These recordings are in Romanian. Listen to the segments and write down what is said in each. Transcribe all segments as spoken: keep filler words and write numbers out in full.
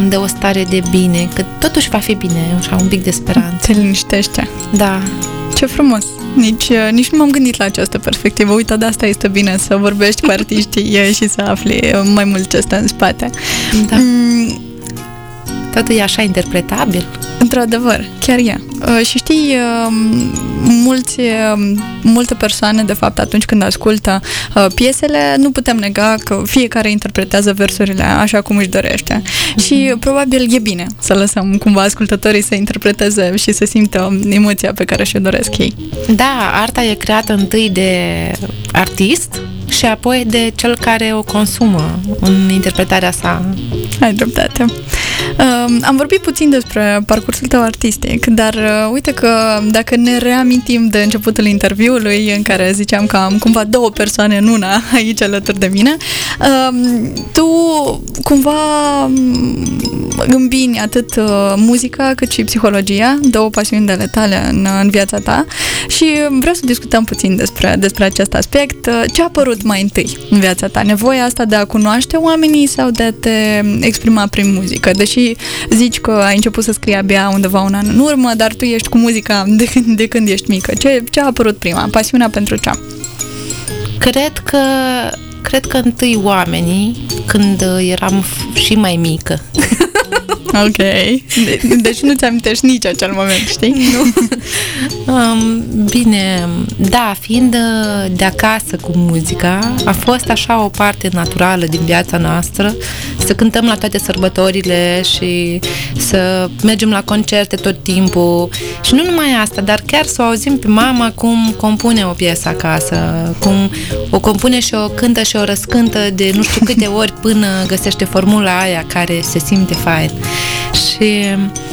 îmi dă o stare de bine, că totuși va fi bine, așa, un pic de speranță. Te liniștește. Da. Ce frumos! Nici, nici nu m-am gândit la această perspectivă. Uite, de asta este bine să vorbești cu artiștii și să afli mai mult ce stă în spate. Da. Mm. Totul e așa interpretabil. Într-adevăr, chiar e. Uh, și știi, uh, mulți, uh, multe persoane, de fapt, atunci când ascultă uh, piesele, nu putem nega că fiecare interpretează versurile așa cum își dorește. Mm-hmm. Și probabil e bine să lăsăm cumva ascultătorii să interpreteze și să simtă emoția pe care și-o doresc ei. Da, arta e creată întâi de artist și apoi de cel care o consumă în interpretarea sa. Ai dreptate. Uh, am vorbit puțin despre parcursul tău artistic, dar uh, uite că dacă ne reamintim de începutul interviului în care ziceam că am cumva două persoane în una aici alături de mine, uh, tu cumva îmbini atât uh, muzica cât și psihologia, două pasiuni ale tale în, în viața ta, și vreau să discutăm puțin despre, despre acest aspect. Ce a apărut mai întâi în viața ta? Nevoia asta de a cunoaște oamenii sau de a te exprima prin muzică? Deși zici că ai început să scrii abia undeva un an în urmă, dar tu ești cu muzica de când, de când ești mică. Ce, ce a apărut prima? Pasiunea pentru ce? Cred că cred că întâi oamenii, când eram și mai mică. Ok. De- deci nu ți-amintești nici acel moment, știi? Nu. Um, bine, da, fiind de acasă cu muzica, a fost așa o parte naturală din viața noastră, să cântăm la toate sărbătorile și să mergem la concerte tot timpul. Și nu numai asta, dar chiar să o auzim pe mama cum compune o piesă acasă, cum o compune și o cântă și o răscântă de nu știu câte ori până găsește formula aia care se simte fain. Și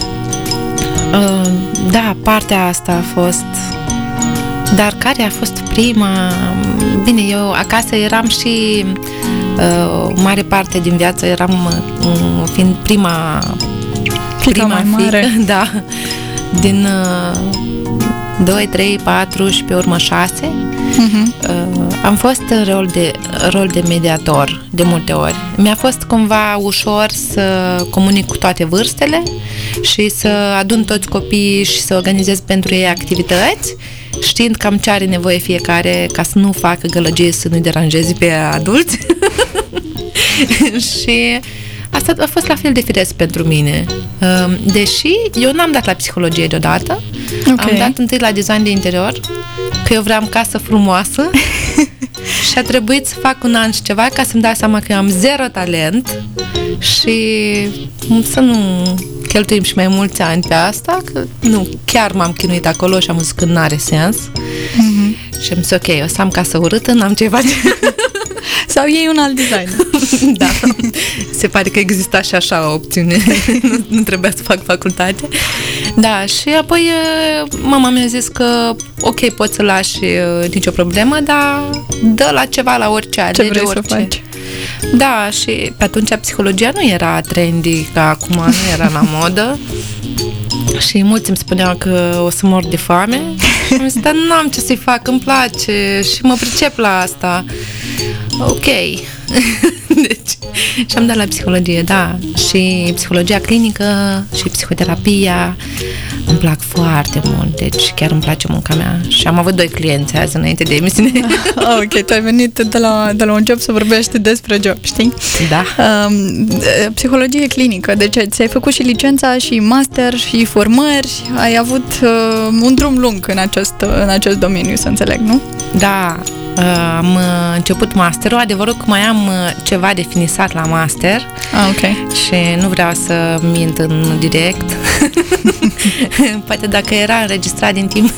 uh, da, partea asta a fost. Dar care a fost prima? Bine, eu acasă eram și uh, mare parte din viață eram uh, fiind prima Fica prima mai mare. fică, da, din uh, doi, trei, patru și pe urmă șase. Uh-huh. Uh, am fost în rol de, rol de mediator de multe ori. Mi-a fost cumva ușor să comunic cu toate vârstele și să adun toți copiii și să organizez pentru ei activități, știind cam ce are nevoie fiecare ca să nu facă gălăgie, să nu-i deranjeze pe adulți. Și asta a fost la fel de firesc pentru mine. Deși eu n-am dat la psihologie deodată, okay. Am dat întâi la design de interior, că eu vreau casă frumoasă și a trebuit să fac un an și ceva ca să-mi dau seama că eu am zero talent și să nu cheltuim și mai mulți ani pe asta, că nu, chiar m-am chinuit acolo și am zis că n-are sens. Mm-hmm. Și am zis, ok, o să am casă urâtă, n-am ce face. Sau iei un alt design. Da, se pare că exista și așa o opțiune. nu, nu trebuia să fac facultate. Da, și apoi mama mi-a zis că ok, poți să lași, nicio problemă, dar dă la ceva, la orice, alege ce vrei orice. să faci. Da, și pe atunci psihologia nu era trendy, ca acum nu era la modă. Și mulți îmi spuneau că o să mor de foame. Și am zis, dar nu am ce să-i fac, îmi place și mă pricep la asta. Ok. Deci, și am dat la psihologie, da. Și psihologia clinică și psihoterapia îmi plac foarte mult. Deci chiar îmi place munca mea. Și am avut doi clienți azi înainte de emisiune. Ok, tu ai venit de la, de la un job să vorbești despre job, știi? Da. Um, psihologie clinică, deci ți-ai făcut și licența și master și formări, ai avut uh, un drum lung în acest, în acest domeniu, să înțeleg, nu? Da. Am început masterul, adevărul că mai am ceva de finisat la master. Ah, ok. Și nu vreau să mint în direct. Poate dacă era înregistrat din timp.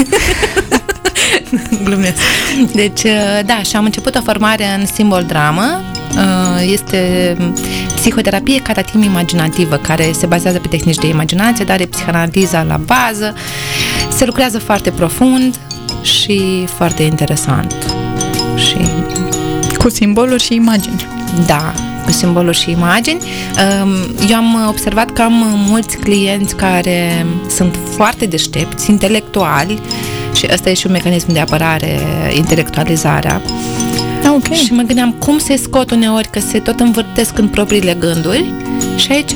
Glumesc. Deci, da, și am început o formare în simbol dramă. Este psihoterapie ca timp imaginativă, care se bazează pe tehnici de imaginație, dar e psihanaliza la bază. Se lucrează foarte profund și foarte interesant. Și cu simboluri și imagini. Da, cu simboluri și imagini. Eu am observat că am mulți clienți care sunt foarte deștepți, intelectuali, și ăsta e și un mecanism de apărare, intelectualizarea. Okay. Și mă gândeam cum se scot uneori, că se tot învârtesc în propriile gânduri, și aici